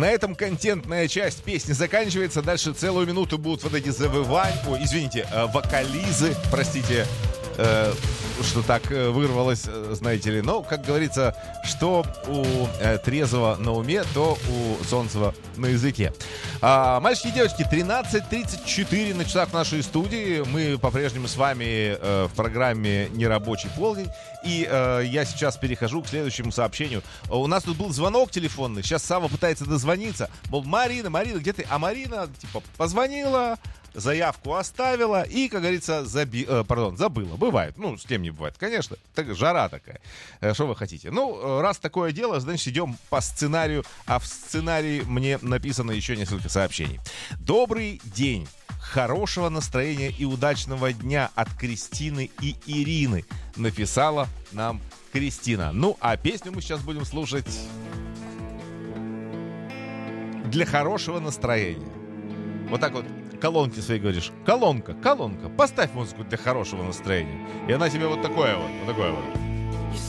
На этом контентная часть песни заканчивается. Дальше целую минуту будут вот эти завывания. Ой, извините, вокализы, простите, что так вырвалось, знаете ли. Но, как говорится, что у трезвого на уме, то у Солнцева на языке. Мальчики и девочки, 13:34 на часах нашей студии. Мы по-прежнему с вами в программе «Нерабочий полдень». И я сейчас перехожу к следующему сообщению. У нас тут был звонок телефонный. Сейчас Сава пытается дозвониться. Мол, Марина, где ты? А Марина, типа, позвонила, заявку оставила и, как говорится, забыла. Бывает. Ну, с кем не бывает. Конечно, так, жара такая. Что вы хотите? Ну, раз такое дело, значит, идем по сценарию. А в сценарии мне написано еще несколько сообщений. Добрый день. Хорошего настроения и удачного дня от Кристины и Ирины. Написала нам Кристина. Ну, а песню мы сейчас будем слушать для хорошего настроения. Вот так вот колонки свои говоришь. Колонка, поставь музыку для хорошего настроения. И она тебе вот такое вот.